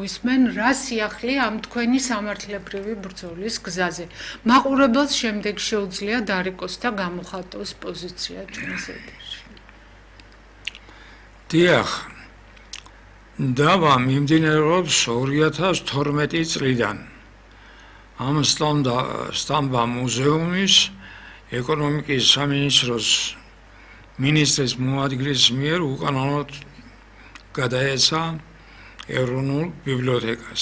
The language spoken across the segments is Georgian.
მოვისმენ, რა სიახლეა ამ თქვენი სამართლებრივი ბრძოლის გზაზე. მაყურებელს შემდეგ შეუძლია დარეკოს და გამოხატოს პოზიცია ჩვენს ეთერში. დიახ. დავა მიმდინარეობს 2012 წლიდან. ამ სტამბა მუზეუმის ეკონომიკის სამინისტროს მინისტრის მოადგილის მიერ უკანონოდ გადაეცა ეროვნულ ბიბლიოთეკას.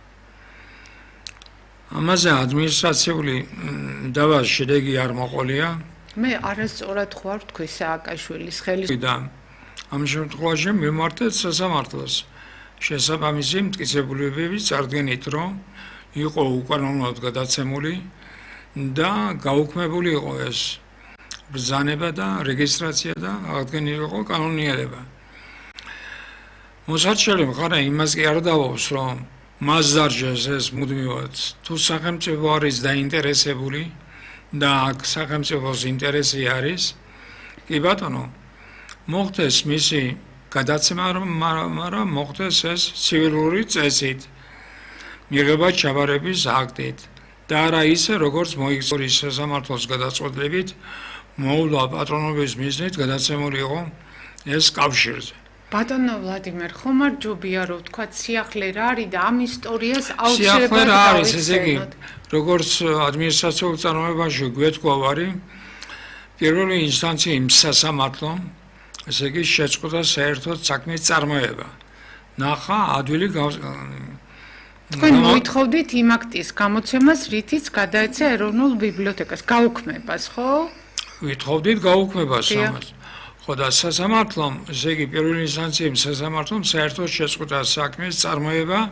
ამაზე ადმინისტრაციული დავა შედეგი არ მოყოლია. მე არასწორად ხوار თქვი სააკაშვილის ხელის ამ შემთხვევაში მიმართეთ სასამართლოს შესაბამისი მტკიცებულებები წარდგენით, რომ იყო უკანონოდ გადაცემული და გაუქმებული იყო ეს ბრძანება და რეგისტრაცია და აღდგენილი იყო კანონიერება. მოსარჩელი მხარე იმას კი არ დავობს, რომ მას დარჩეს ეს მუდმივად, თუ სახელმწიფო არის დაინტერესებული და აქ სახელმწიფოს ინტერესი არის, კი ბატონო, მოხდეს მისი გადაცემა, მაგრამ მოხდეს ეს ცივილური წესით, მიღება ჩაბარების აქტით და არა ისე, როგორც მოიქცორის სასამართლოს გადაწყვეტილებით, მოვლა პატრონობის მიზნით გადაცემული იყო ეს კავშირზე. ბატონო ვლადიმერ, ხომ არ ჯობია რომ ვთქვათ სიახლე რა არის და ამ ისტორიას სიახლე აუცილებლად რა არის, ესე იგი, დავიხსენოთ. როგორც ადმინისტრაციულ წარმოებაში გვეთქვა ვარი, პირველი ინსტანციის სასამართლომ, ესე იგი, შეწყვეტა საერთოდ საქმის წარმოება. ნახა ადვილი თქვენ მოითხოვდით იმ აქტის გამოცემას, რითიც გადაეცა ეროვნულ ბიბლიოთეკას, გაუქმებას, ხო? ვითხოვდით გაუქმებას ამას. ხო და სასამართლომ, ესე იგი, პირველი ინსტანციის სასამართლომ საერთოდ შეწყვეტა საქმის წარმოება